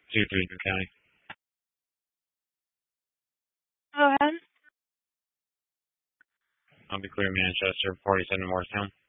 232 County. Go ahead. I'll be clear, Manchester, 47 Morristown.